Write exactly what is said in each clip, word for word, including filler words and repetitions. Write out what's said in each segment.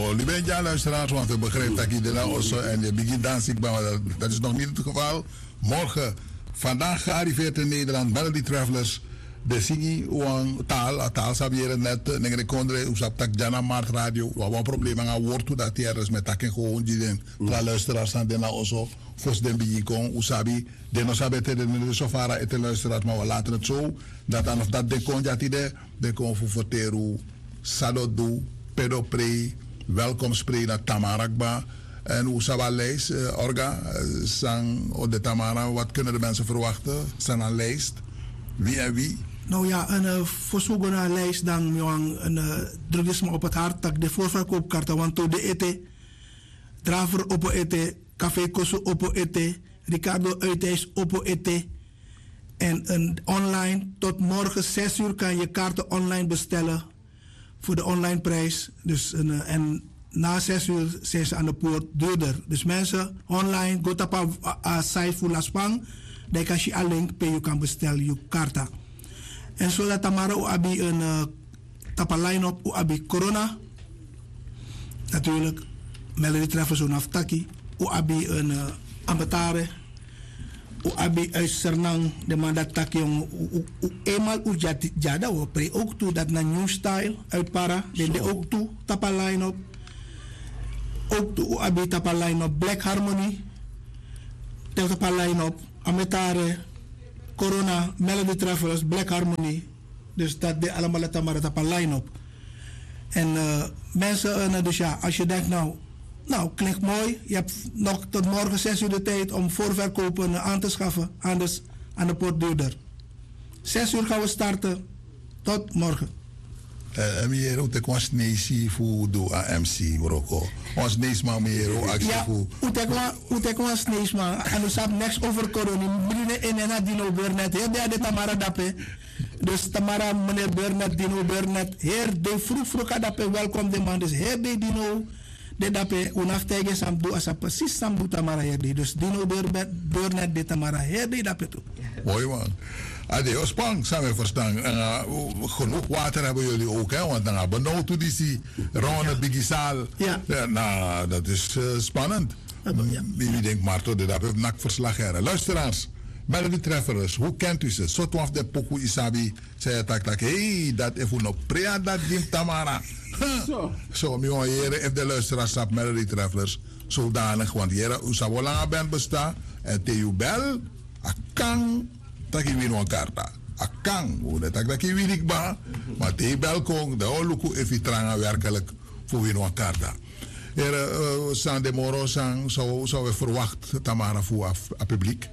Oh, nu ben je luisteraars, want we begrijpen dat je de nou osso en je begint dansen, maar dat, dat is nog niet het geval. Morgen, vandaag gearriveerd in Nederland, Melody Travelers. De singi uang taal, taal sabieren net, nengere kondre, usap tak jana mart radio. We hebben een probleem aan woord toe dat hier is met takken gewoon die den. La luisteraars aan de nou osso, fos den bijikon, usabi. De no sabe te de sofara ete luisteraars, maar we laten het zo. Dat aan of dat de kon jati de, de kon voor verteru, sadodu, pedopre, welkomspray naar Tamarakba. En hoe zou wel lijst, uh, Orga, uh, sang op de Tamara, wat kunnen de mensen verwachten? Zijn een lijst? Wie en wie? Nou ja, een uh, verzoeken naar lijst dan jong, een uh, drugisme op het hart, tak de voorverkoopkaarten, want to de ete, Draver op ete, Café Koso op ete, Ricardo Uitijs op ete. En een online, tot morgen zes uur kan je kaarten online bestellen voor de online prijs. Dus een, uh, en na zes uur zijn ze aan de poort duurder. Dus mensen online, go tapa a site voor Laspang, dan kan je een link per je kan bestellen je kaarten. En zodat Tamara u abi een uh, tapa line-up u abi corona. Natuurlijk, Melody Travelers zo'n aftaki. U abi een uh, ambetare. U abi uit Sernang, de man dat tak jong. Eenmaal u jada, we pre ook toe dat naar New Style uit Para. Den de ook toe, tapa line-up. Ook toe u abi tapa line-up Black Harmony. Tapa line-up ambetare. Corona, Melody Travelers, Black Harmony. Dus dat de allemaal het maar op een line-up. En uh, mensen, uh, dus ja, als je denkt nou, nou klinkt mooi. Je hebt nog tot morgen zes uur de tijd om voorverkopen uh, aan te schaffen. Anders aan de poort duurder. Zes uur gaan we starten. Tot morgen. En meer ook de kwastnesie voor de A M C Marokko. Ons neesma meer ook actie voor. Ja, hoe was neesma? En we hebben niks over corona. Meneer Enena Dino Burnett. Heer de Tamara Dape. Dus Tamara meneer Burnett, Dino Burnett. Heer de vroeg vroeg Dape welkom de man. Dus heer de Dino de Dape. Unaf tegen sam do asa precies sam do Tamara heer de. Dus Dino Burnett de Tamara heer de Dape toe. Mooi man. Ade, Ospang, zijn we verstaan. Uh, genoeg water hebben jullie ook, hè? Want dan hebben we nou toe die ronde bigisaal. Ja. Ja, nou, dat is uh, spannend. Ja. Wie denkt, maar tot dat heb ik nak verslag heren. Luisteraars, Melody Travelers, hoe kent u ze? Zo twaalf de poku isabi, zei het tak, hey, dat even nog prea dat dim Tamara. Zo. Zo, mijn heren, if de luisteraars op Melody Travelers, zodanig, want heren, u zou wel langer bent bestaan, en te u bel, akang, tak je weer een karta. Akang, hoe dat tak je weer niet ba, maar te belkong, de oluku even tranga werkelijk voor weer een karta. Heren, uh, San de Moro, San, zou, zou we verwacht, Tamara, voor het publiek?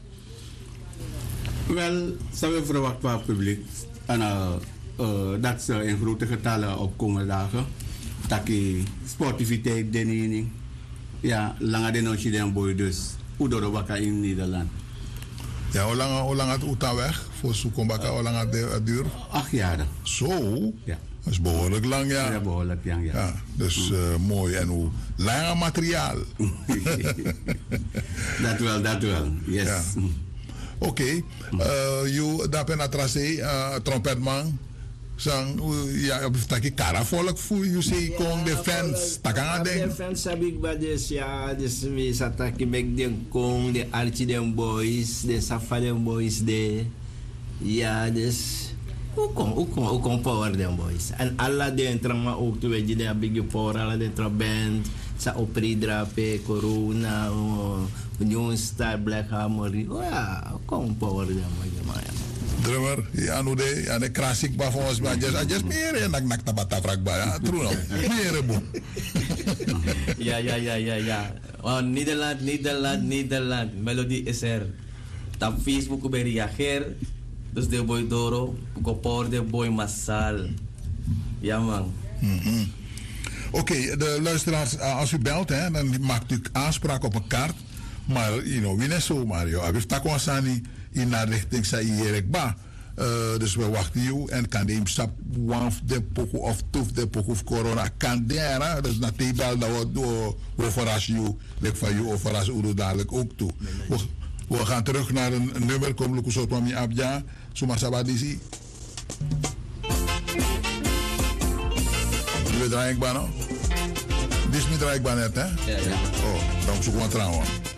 Wel, zou we verwachten voor het publiek. En uh, uh, dat ze in grote getallen opkomen dagen. Dat je sportiviteit denken. Ja, langer dan als je dan boy dus. Hoe door de wakker in Nederland. Ja, hoe lang, hoe lang het Oeta weg? Voor Soekombaka, hoe lang het duurt? Acht jaar. Zo? Ja. Dat is behoorlijk lang, ja. Ja, behoorlijk lang, ja. Ja, dus uh, mooi. En hoe langer materiaal. Dat wel, dat wel. Yes. Ja. Oké. Okay. Uh, you dapen atrase, uh, trompetman. Sang, ja, dat je karavolk voel je say kon de fans. Takanga ding. De fans heb ik bij dus ja, dus we zaten met de kong, de Archie den boys, de Safa den boys, de ja, dus hoe kom, hoe kom, hoe kom power den boys. En alle de entrama ook te weten, de big power, alle de entra band, sa opri drape, corona, New Star, Black Harmony, oh ja, kom power den boys, ja. Drummer, ja, nu de, ja, de krasik ba volgens mij, just, just meer, en nak nak tabata frak ba, ja, true nou, meer boem. Ja, ja, ja, ja, ja. Oh, Nederland, Nederland, Nederland, Melody is er. Op Facebook bij reageer, dus de boy Doro, kopor de boy massaal. Ja man. Mm-hmm. Oké, okay, de luisteraars, als u belt, hè, dan maakt u aanspraak op een kaart, maar, you know, wie net zo, Mario, abif takwasani in naar richting Saïerekba. Uh, dus we wachten u en kan de stap wanf de poku of tof de poku of corona kan daar. Dus na tebel dat we do we verras u, lek van u of verras u dadelijk ook toe. We, we gaan terug naar een, een nummer, kom luku soort van mi abja, suma sabadisi. We draaien bano. Dit draai ik maar net, hè? Ja, ja. Oh, dan zoek ik wat trouwen.